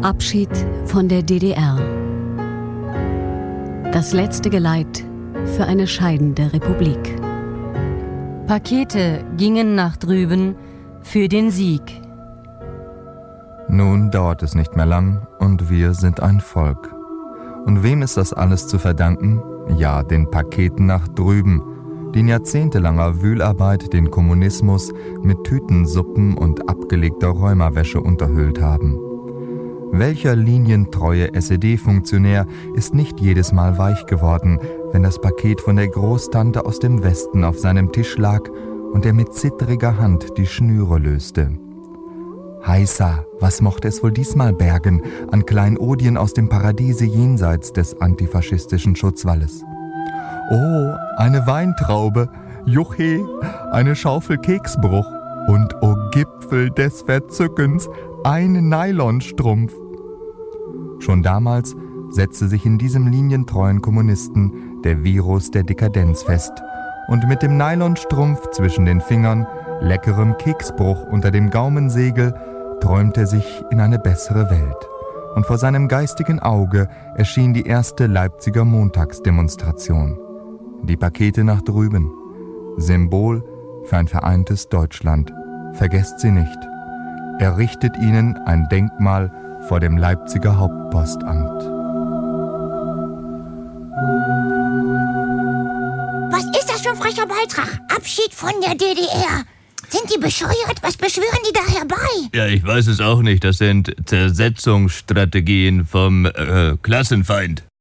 Abschied von der DDR. Das letzte Geleit für eine scheidende Republik. Pakete gingen nach drüben für den Sieg. Nun dauert es nicht mehr lang und wir sind ein Volk. Und wem ist das alles zu verdanken? Ja, den Paketen nach drüben, die in jahrzehntelanger Wühlarbeit den Kommunismus mit Tütensuppen und abgelegter Rheumawäsche unterhüllt haben. Welcher linientreue SED-Funktionär ist nicht jedes Mal weich geworden, wenn das Paket von der Großtante aus dem Westen auf seinem Tisch lag und er mit zittriger Hand die Schnüre löste? Heißa, was mochte es wohl diesmal bergen an Kleinodien aus dem Paradiese jenseits des antifaschistischen Schutzwalles? Oh, eine Weintraube, Juche, eine Schaufel Keksbruch und, oh Gipfel des Verzückens, ein Nylonstrumpf. Schon damals setzte sich in diesem linientreuen Kommunisten der Virus der Dekadenz fest und mit dem Nylonstrumpf zwischen den Fingern, leckerem Keksbruch unter dem Gaumensegel, träumte er sich in eine bessere Welt. Und vor seinem geistigen Auge erschien die erste Leipziger Montagsdemonstration. Die Pakete nach drüben, Symbol für ein vereintes Deutschland. Vergesst sie nicht. Errichtet ihnen ein Denkmal vor dem Leipziger Hauptpostamt. Was ist das für ein frecher Beitrag? Abschied von der DDR. Sind die bescheuert? Was beschwören die da herbei? Ja, ich weiß es auch nicht. Das sind Zersetzungsstrategien vom Klassenfeind.